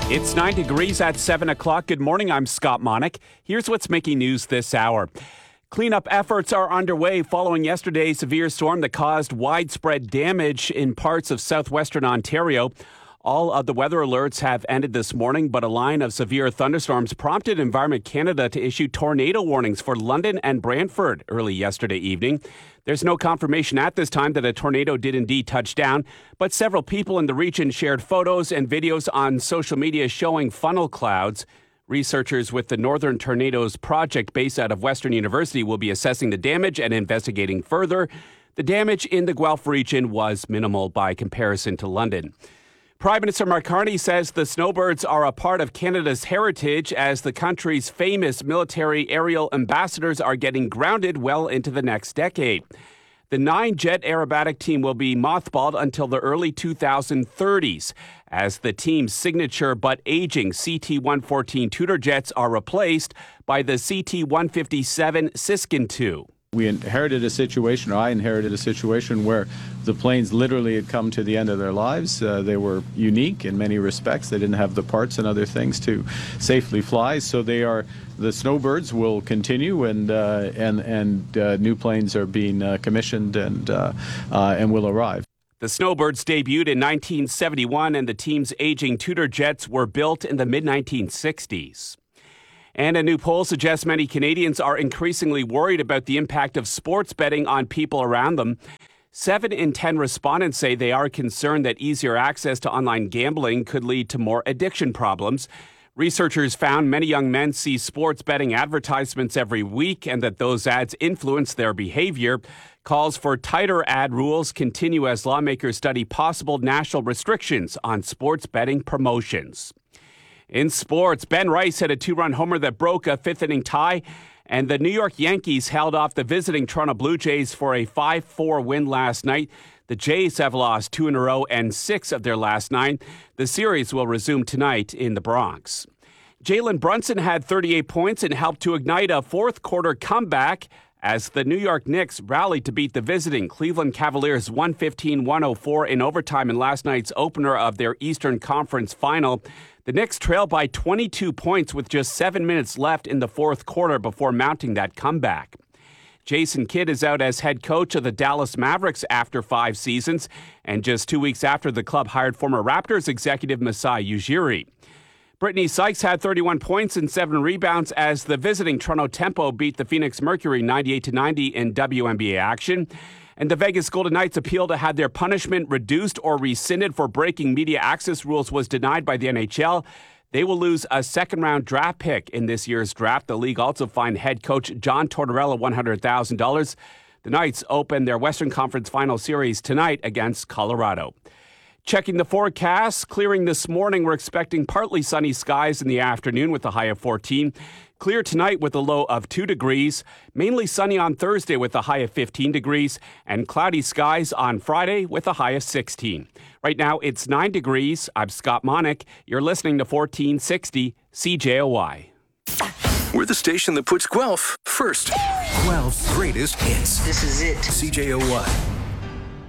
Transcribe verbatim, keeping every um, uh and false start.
It's nine degrees at seven o'clock. Good morning, I'm Scott Monick. Here's what's making news this hour. Cleanup efforts are underway following yesterday's severe storm that caused widespread damage in parts of southwestern Ontario. All of the weather alerts have ended this morning, but a line of severe thunderstorms prompted Environment Canada to issue tornado warnings for London and Brantford early yesterday evening. There's no confirmation at this time that a tornado did indeed touch down, but several people in the region shared photos and videos on social media showing funnel clouds. Researchers with the Northern Tornadoes Project based out of Western University will be assessing the damage and investigating further. The damage in the Guelph region was minimal by comparison to London. Prime Minister Mark Carney says the snowbirds are a part of Canada's heritage as the country's famous military aerial ambassadors are getting grounded well into the next decade. The nine-jet aerobatic team will be mothballed until the early twenty thirties as the team's signature but aging C T one fourteen Tudor jets are replaced by the C T one fifty-seven Siskin two. We inherited a situation, or I inherited a situation where the planes literally had come to the end of their lives. Uh, they were unique in many respects. They didn't have the parts and other things to safely fly. So they are, the snowbirds will continue, and uh, and and uh, new planes are being uh, commissioned and uh, uh, and will arrive. The snowbirds debuted in nineteen seventy-one, and the team's aging Tudor jets were built in the mid nineteen sixties. And a new poll suggests many Canadians are increasingly worried about the impact of sports betting on people around them. Seven in ten respondents say they are concerned that easier access to online gambling could lead to more addiction problems. Researchers found many young men see sports betting advertisements every week and that those ads influence their behavior. Calls for tighter ad rules continue as lawmakers study possible national restrictions on sports betting promotions. In sports, Ben Rice hit a two-run homer that broke a fifth-inning tie, and the New York Yankees held off the visiting Toronto Blue Jays for a five four win last night. The Jays have lost two in a row and six of their last nine. The series will resume tonight in the Bronx. Jalen Brunson had thirty-eight points and helped to ignite a fourth-quarter comeback as the New York Knicks rallied to beat the visiting Cleveland Cavaliers one fifteen to one oh four in overtime in last night's opener of their Eastern Conference Final. The Knicks trailed by twenty-two points with just seven minutes left in the fourth quarter before mounting that comeback. Jason Kidd is out as head coach of the Dallas Mavericks after five seasons, and just two weeks after the club hired former Raptors executive Masai Ujiri. Brittany Sykes had thirty-one points and seven rebounds as the visiting Toronto Tempo beat the Phoenix Mercury ninety-eight to ninety in W N B A action. And the Vegas Golden Knights' appeal to have their punishment reduced or rescinded for breaking media access rules was denied by the N H L. They will lose a second-round draft pick in this year's draft. The league also fined head coach John Tortorella one hundred thousand dollars. The Knights open their Western Conference Final Series tonight against Colorado. Checking the forecast, clearing this morning. We're expecting partly sunny skies in the afternoon with a high of fourteen. Clear tonight with a low of two degrees. Mainly sunny on Thursday with a high of fifteen degrees. And cloudy skies on Friday with a high of sixteen. Right now, it's nine degrees. I'm Scott Monick. You're listening to fourteen sixty C J O Y. We're the station that puts Guelph first. Guelph's greatest hits. This is it. C J O Y.